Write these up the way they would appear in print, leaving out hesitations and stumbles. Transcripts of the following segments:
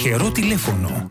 τυχερό τηλέφωνο.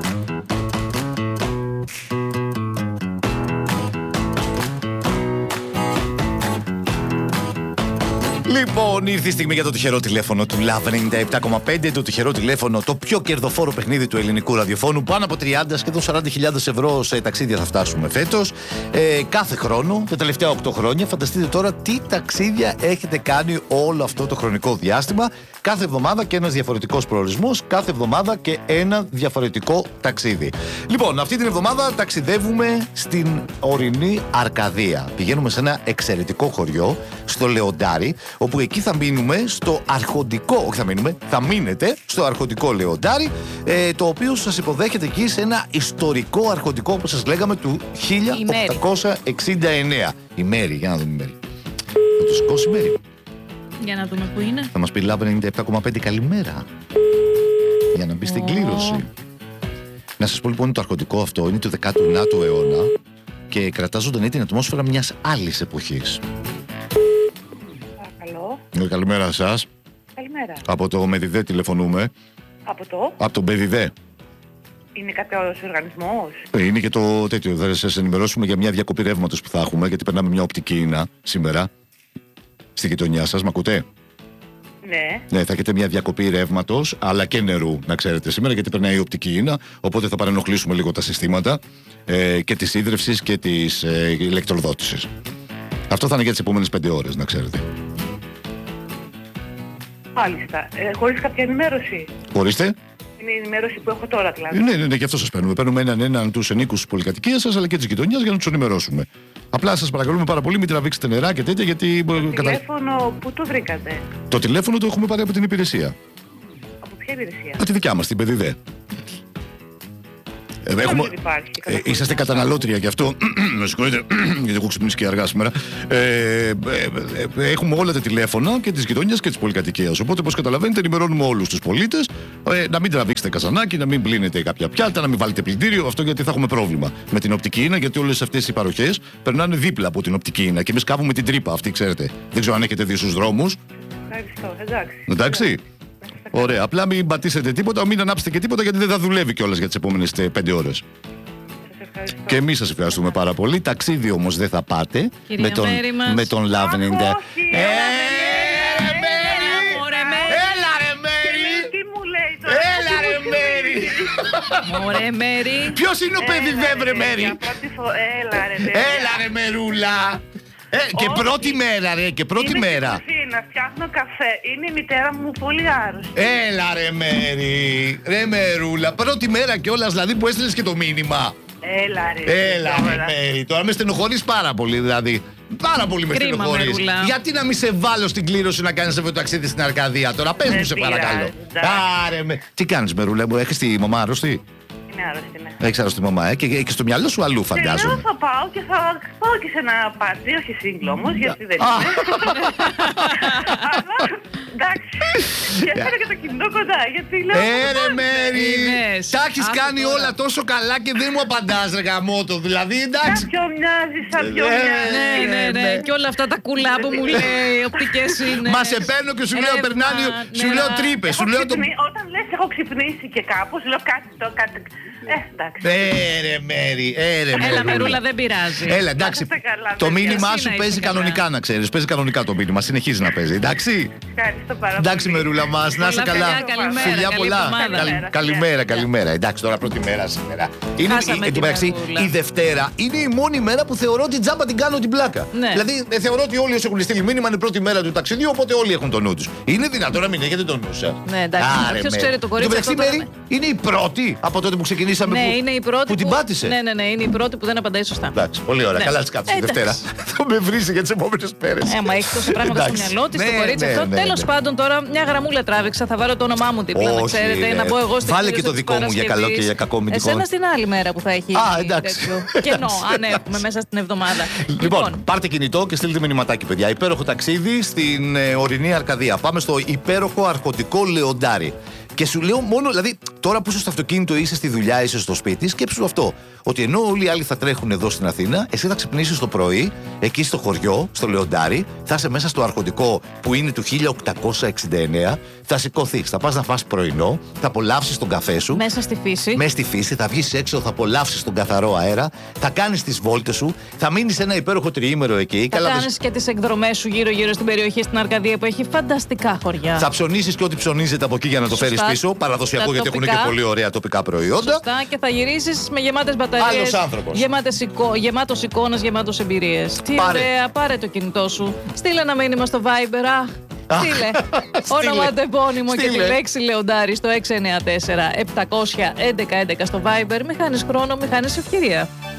Λοιπόν, ήρθε η στιγμή για το τυχερό τηλέφωνο του Love 97,5. Το τυχερό τηλέφωνο, το πιο κερδοφόρο παιχνίδι του ελληνικού ραδιοφώνου. Πάνω από 30, σχεδόν 40.000 ευρώ σε ταξίδια θα φτάσουμε φέτος. Κάθε χρόνο, τα τελευταία 8 χρόνια. Φανταστείτε τώρα τι ταξίδια έχετε κάνει όλο αυτό το χρονικό διάστημα. Κάθε εβδομάδα και ένας διαφορετικός προορισμός. Κάθε εβδομάδα και ένα διαφορετικό ταξίδι. Λοιπόν, αυτή την εβδομάδα ταξιδεύουμε στην ορεινή Αρκαδία. Πηγαίνουμε σε ένα εξαιρετικό χωριό, στο Λεοντάρι, όπου εκεί θα μείνουμε στο αρχοντικό, όχι θα μείνουμε, θα μείνετε στο αρχοντικό Λεοντάρι, το οποίο σας υποδέχεται εκεί σε ένα ιστορικό αρχοντικό, όπως σας λέγαμε, του 1869. Η Μέρη, για να δούμε η Μέρη. Θα το σηκώσει η Μέρη. Για να δούμε που είναι. Θα μας πει Love 97,5 καλημέρα. Για να μπει στην κλήρωση. Να σας πω λοιπόν, το αρχοντικό αυτό είναι του 19ου αιώνα και κρατά ζωντανή την ατμόσφαιρα μιας άλλης εποχής. Παρακαλώ. Καλημέρα σας. Καλημέρα. Από το Μεδιδέ τηλεφωνούμε. Από το? Από το Μεδιδέ. Είναι κάποιος οργανισμός? Είναι και το τέτοιο. Θα σας ενημερώσουμε για μια διακοπή ρεύματος που θα έχουμε, γιατί περνάμε μια οπτική ίνα σήμερα στη γειτονιά σας. Μ' ακούτε? Ναι. Ναι, θα έχετε μια διακοπή ρεύματος, αλλά και νερού, να ξέρετε, σήμερα, γιατί περνάει η οπτική ίνα. Οπότε θα παρενοχλήσουμε λίγο τα συστήματα και της ίδρυυσης και της ηλεκτροδότησης. Αυτό θα είναι για τις επόμενες 5 ώρες, να ξέρετε. Μάλιστα. Χωρίς κάποια ενημέρωση? Ορίστε. Είναι η ενημέρωση που έχω τώρα, δηλαδή. Ναι, και αυτό σας παίρνουμε. Παίρνουμε έναν τους ενίκους της πολυκατοικίας σας, αλλά και της γειτονιάς, για να τους ενημερώσουμε. Απλά σας παρακαλούμε πάρα πολύ, μην τραβήξετε νερά και τέτοια, γιατί. Το τηλέφωνο, πού το βρήκατε? Το τηλέφωνο το έχουμε πάρει από την υπηρεσία. Από ποια υπηρεσία? Από τη δικιά μας, την Πεδιδέ. Είσαστε καταναλώτρια γι' αυτό. Με συγχωρείτε, γιατί έχω ξυπνήσει και αργά σήμερα. Έχουμε όλα τα τηλέφωνα και της γειτονιάς και της πολυκατοικίας. Οπότε, όπως καταλαβαίνετε, ενημερώνουμε όλους τους πολίτες να μην τραβήξετε καζανάκι, να μην πλύνετε κάποια πιάτα, να μην βάλετε πλυντήριο. Αυτό γιατί θα έχουμε πρόβλημα με την οπτική ίνα, γιατί όλες αυτές οι παροχές περνάνε δίπλα από την οπτική ίνα και εμείς κάβουμε την τρύπα αυτή, ξέρετε. Δεν ξέρω αν έχετε δει στους δρόμους. Ευχαριστώ, εντάξει. Εντάξει. Ωραία. Απλά μην πατήσετε τίποτα, μην ανάψετε και τίποτα, γιατί δεν θα δουλεύει κιόλας για τις επόμενες 5 ώρες. Σας ευχαριστώ. Και εμείς σας ευχαριστούμε πάρα πολύ. Ταξίδι όμως δεν θα πάτε με τον Love 90. Έλα ρε Μέρη! Τι μου λέει τώρα? Έλα ρε Μέρη! Ωραία, Μέρη. Ποιος είναι ο παιδί βρε Μέρη? Έλα ρε Μερούλα! Και πρώτη μέρα ρε, και πρώτη μέρα. Να φτιάχνω καφέ. Είναι η μητέρα μου πολύ άρρωστη. Έλα ρε Μέρη! Ρε Μερούλα, πρώτη μέρα κιόλας, δηλαδή, που έστειλες και το μήνυμα. Έλα ρε Μέρη, τώρα με στενοχωρείς πάρα πολύ, δηλαδή. Πάρα πολύ με στενοχωρείς. Γιατί να μην σε βάλω στην κλήρωση να κάνεις αυτό το ταξίδι στην Αρκαδία τώρα? Πες μου σε παρακαλώ. Άρε, τι κάνεις Μερούλα μου, έχεις τη μαμά άρρωστη? Είναι άρρωστη, ναι. Έχεις άρρωστη μαμά, και στο μυαλό σου αλλού φαντάζομαι. Θα πάω και θα πάω και σε ένα πάρτι, όχι σύγκλο όμως, γιατί δεν είναι. Αλλά, εντάξει. Και έφερα και το κινητό κοντά, γιατί λέω... Ρε Μέρη, τα έχεις κάνει όλα τόσο καλά και δεν μου απαντάς ρε γαμότο, δηλαδή, εντάξει. Σαν ποιο μοιάζει, σαν ποιο μοιάζει. Ναι, και όλα αυτά τα κουλά που μου λέει, οπτικές είναι. Μα σε παίρνω και σου λέω περνάνε, σου λέω τρύπες, σου λέω το... Όταν λες έχω ξυπνήσει και κάπως, λέω κάτι. Εντάξει. Ρε Μέρη, Έλα Μερούλα, δεν πειράζει. Έλα, εντάξει. Το μήνυμά σου παίζει κανονικά, να ξέρεις. Παίζει κανονικά το μήνυμα. Συνεχίζει να παίζει, εντάξει. Ευχαριστώ πάρα πολύ. Εντάξει, Μερούλα μας, να είσαι καλά. Φιλιά πολλά. Καλημέρα. Εντάξει, τώρα πρώτη μέρα σήμερα. Εν τω μεταξύ, η Δευτέρα είναι η μόνη μέρα που θεωρώ ότι τζάμπα την κάνω την πλάκα. Δηλαδή, θεωρώ ότι όλοι όσοι έχουν στείλει μήνυμα είναι η πρώτη μέρα του ταξιδιού, οπότε όλοι έχουν το νου τους. Είναι δυνατόν να μην έχετε το νου σας? Ναι, εντάξει. Ποιος ξέρει το κορίτσι αυτό? Είναι η πρώτη από τότε που ξεκινήσαμε. Ναι, είναι η πρώτη που την πάτησε. Ναι, είναι η πρώτη που δεν απαντάει σωστά. Εντάξει, πολύ ωραία. Καλά, τη κάτσε Δευτέρα. Θα με βρει για τις επόμενες μέρες. Μα έχει τόσα πράγματα στο μυαλό τη, το κορίτσι αυτό. Τέλος πάντων, τώρα μια γραμμούλα τράβηξα. Θα βάλω το όνομά μου δίπλα, να ξέρετε. Να μπω εγώ στην Βάλε και το δικό μου για καλό και για κακό μυντικό. Εσένα στην άλλη μέρα που θα έχει. Κενό, αν έχουμε μέσα στην εβδομάδα. Λοιπόν, πάρτε κινητό και στείλτε μηνυματάκι, παιδιά. Υπέροχο ταξίδι στην ορεινή Αρκαδία. Πάμε στο υπέροχο αρχοντικό Λεοντάρι. Και σου λέω μόνο, δηλαδή, Τώρα που είσαι στο αυτοκίνητο, είσαι στη δουλειά, είσαι στο σπίτι, σκέψου αυτό. Ότι ενώ όλοι οι άλλοι θα τρέχουν εδώ στην Αθήνα, εσύ θα ξυπνήσεις το πρωί, εκεί στο χωριό, στο Λεοντάρι, θα είσαι μέσα στο αρχοντικό που είναι του 1869, θα σηκωθείς, θα πας να φας πρωινό, θα απολαύσεις τον καφέ σου. Μέσα στη φύση. Μέσα στη φύση, θα βγεις έξω, θα απολαύσεις τον καθαρό αέρα, θα κάνεις τις βόλτες σου, θα μείνεις ένα υπέροχο τριήμερο εκεί. Θα κάνεις και τις εκδρομές σου γύρω-γύρω στην περιοχή στην Αρκαδία που έχει φανταστικά χωριά. Θα ψωνίσεις και ό,τι ψωνίζεται από εκεί για να το φέρεις πίσω. Παραδοσιακό, γιατί έχουν και πολύ ωραία τοπικά προϊόντα. Σωστά, και θα γυρίσεις με γεμάτες μπαταρίες. Άλλος άνθρωπος. Γεμάτος εικόνες, γεμάτος εμπειρίες. Τι ωραία, πάρε το κινητό σου. Στείλε ένα μήνυμα στο Viber. Στείλε όνομα, το επώνυμο και τη λέξη Λεοντάρι στο 694 700 11 11 στο Viber. Μη χάνεις χρόνο, μη χάνεις ευκαιρία.